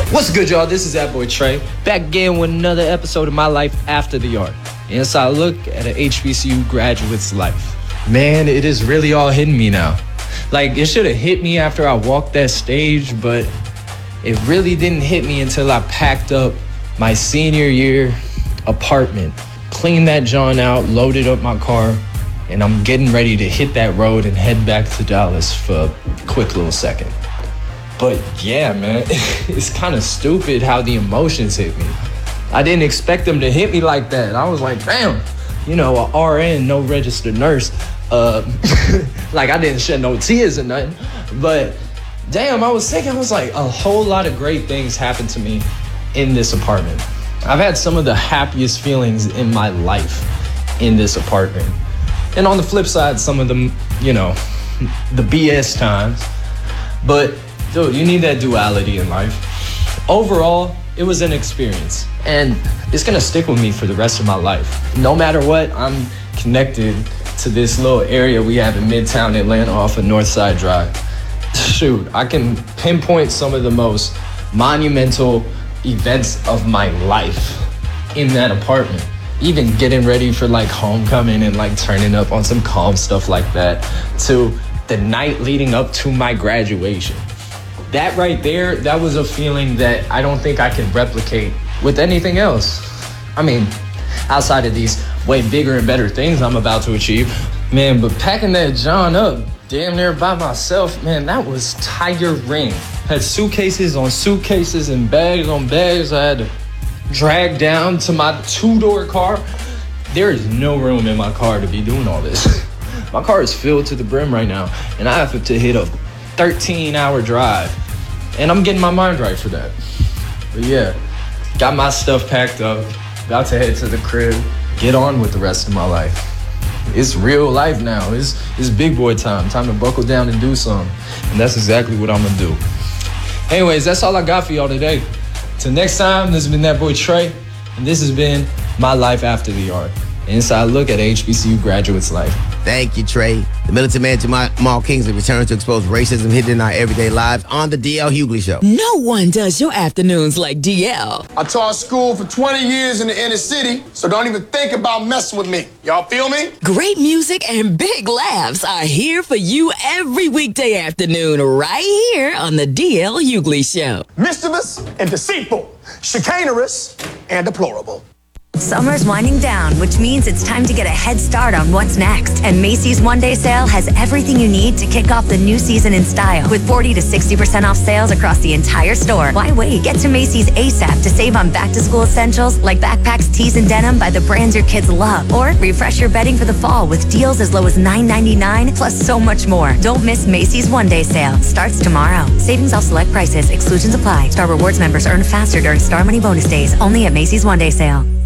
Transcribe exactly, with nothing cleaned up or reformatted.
What's good, y'all? This is that boy Trey, back again with another episode of My Life After the Yard. Inside look at an H B C U graduate's life. Man, it is really all hitting me now. Like, it should have hit me after I walked that stage, but it really didn't hit me until I packed up my senior year apartment, cleaned that John out, loaded up my car, and I'm getting ready to hit that road and head back to Dallas for a quick little second. But yeah, man, it's kind of stupid how the emotions hit me. I didn't expect them to hit me like that. I was like, damn, you know, a R N, no registered nurse. Uh, like, I didn't shed no tears or nothing. But damn, I was thinking, I was like, a whole lot of great things happened to me in this apartment. I've had some of the happiest feelings in my life in this apartment. And on the flip side, some of them, you know, the B S times. But dude, you need that duality in life. Overall, it was an experience, and it's gonna stick with me for the rest of my life. No matter what, I'm connected to this little area we have in Midtown Atlanta off of Northside Drive. Shoot, I can pinpoint some of the most monumental events of my life in that apartment. Even getting ready for like homecoming and like turning up on some calm stuff like that, to the night leading up to my graduation. That right there, that was a feeling that I don't think I can replicate with anything else. I mean, outside of these way bigger and better things I'm about to achieve. Man, but packing that John up damn near by myself, man, that was tiring. Had suitcases on suitcases and bags on bags I had to drag down to my two-door car. There is no room in my car to be doing all this. My car is filled to the brim right now, and I have to hit a thirteen hour drive, and I'm getting my mind right for that. But yeah, got my stuff packed up, about to head to the crib, get on with the rest of my life. It's real life now. It's, it's big boy time. Time to buckle down and do something. And that's exactly what I'm gonna do. Anyways, that's all I got for y'all today. Till next time, this has been that boy Trey, and this has been My Life After the Yard. An inside look at H B C U graduate's life. Thank you, Trey. The militant man Jamal Kingsley returns to expose racism hidden in our everyday lives on the D L Hughley Show. No one does your afternoons like D L. I taught school for twenty years in the inner city, so don't even think about messing with me. Y'all feel me? Great music and big laughs are here for you every weekday afternoon right here on the D L Hughley Show. Mischievous and deceitful, chicanerous and deplorable. Summer's winding down, which means it's time to get a head start on what's next. And Macy's One Day Sale has everything you need to kick off the new season in style. With forty to sixty percent off sales across the entire store. Why wait? Get to Macy's ASAP to save on back-to-school essentials like backpacks, tees, and denim by the brands your kids love. Or refresh your bedding for the fall with deals as low as nine ninety-nine, plus so much more. Don't miss Macy's One Day Sale. Starts tomorrow. Savings off select prices. Exclusions apply. Star Rewards members earn faster during Star Money bonus days. Only at Macy's One Day Sale.